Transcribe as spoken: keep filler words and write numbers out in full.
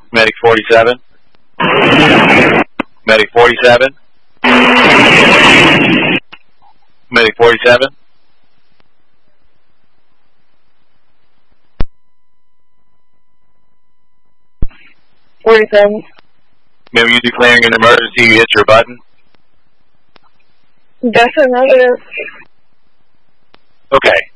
Medic forty-seven. Medic forty-seven. Medic forty-seven. forty-seven. Maybe you declaring an emergency, you hit your button. That's a negative. Okay.